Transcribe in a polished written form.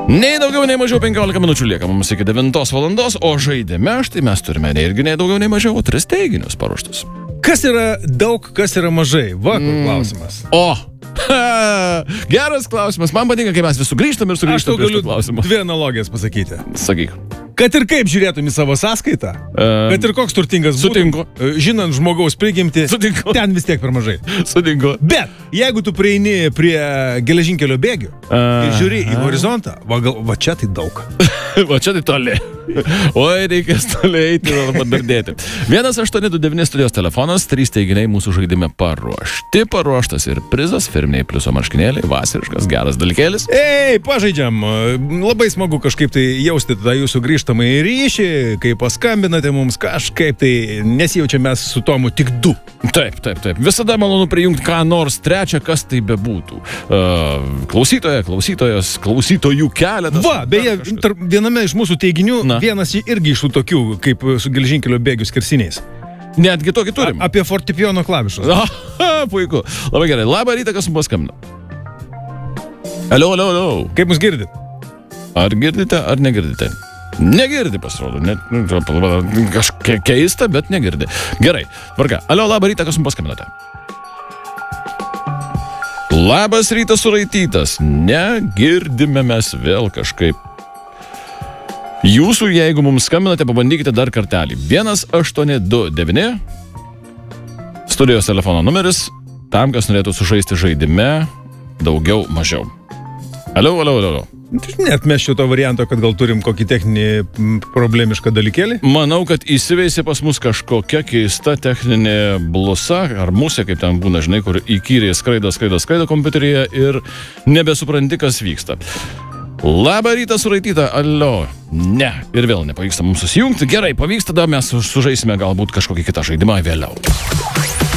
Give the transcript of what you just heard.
Nei daugiau, nei mažiau 15 minučių lieka mums iki 9 valandos, o žaidime štai mes turime irgi nei daugiau, nei mažiau 3 teiginius paruoštus. Kas yra daug, kas yra mažai? Kur klausimas. Geras klausimas. Man patinka, kai mes vis sugrįžtam ir sugrįžtam prie šito klausimo. Dvi analogijas pasakyti. Sakyk. Kad ir kaip žiūrėtum į savo sąskaitą, kad ir koks turtingas Sutinku. Žinant žmogaus prigimtį, Sutinku. ten vis tiek per mažai. Sutinku. Bet, jeigu tu prieini prie geležinkelio bėgių ir žiūri į horizontą, va čia tai daug. Va čia tai toli. Oi, reikės toli eiti ir padardėti. 1829 studijos telefonas, 3 teiginiai mūsų žaidime paruošti. Paruoštas ir prizas, firminiai pliuso marškinėliai, vasariškas, geras dalykėlis. Ei, pažaidžiam. Labai smagu kažkaip tai jausti tą jūsų grįžtamą į ryšį, kai paskambinate mums kažkaip tai nesijaučiame mes su Tomu tik du. Taip. Visada malonu prijungti ką nors trečią, kas tai bebūtų. Klausytojų keletas. Va, beje, viename iš mūsų teiginių vienas irgi iš tų tokių, kaip su geležinkelio bėgių skersiniais. Netgi tokį turim. Apie fortepijono klavišus. Puiku. Labai gerai. Labą rytą, kas mums paskambino. Alio. Kaip mus girdit? Ar girdite, ar negirdite? Negirdi, pasirodo. Kažkiek keista, bet negirdi. Gerai. Tvarka. Alio, labą rytą, kas mums paskambinote? Labas rytas suraitytas. Negirdime mes vėl kažkaip. Jūsų, jeigu mums skambinate, pabandykite dar kartelį. 1829 studijos telefono numeris, tam, kas norėtų sužaisti žaidime, daugiau, mažiau. Alio. Net mes šito varianto, kad gal turim kokį techninį problemišką dalykėlį. Manau, kad įsiveisė pas mus kažkokia keista techninė blusa, ar musė, kaip ten būna, žinai, kur įkyriai skraido kompiuteryje ir nebesupranti, kas vyksta. Labą rytą suraityta, alio. Ne, ir vėl nepavyksta mums susijungti. Gerai, pavyks, tada mes sužaisime galbūt kažkokį kitą žaidimą vėliau.